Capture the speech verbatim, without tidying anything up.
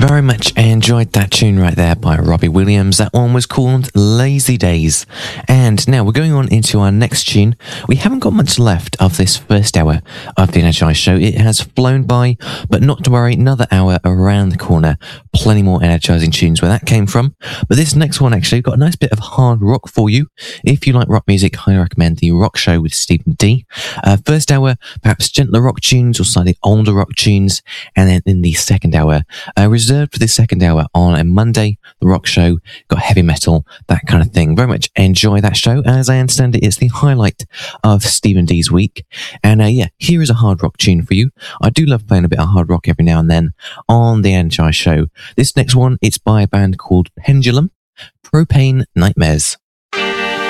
Very much enjoyed that tune right there by Robbie Williams. That one was called Lazy Days. And now we're going on into our next tune. We haven't got much left of this first hour of the Energize Show. It has flown by, but not to worry, another hour around the corner. Plenty more energizing tunes where that came from. But this next one actually got a nice bit of hard rock for you. If you like rock music, I recommend The Rock Show with Stephen D. Uh, first hour, perhaps gentler rock tunes or slightly older rock tunes. And then in the second hour, uh, reserved for this second hour on a Monday, The Rock Show, got heavy metal, that kind of thing. Very much enjoy that show. As I understand it, it's the highlight of Stephen D's week. And uh, yeah, here is a hard rock tune for you. I do love playing a bit of hard rock every now and then on the Energize Show. This next one, it's by a band called Pendulum, Propane Nightmares.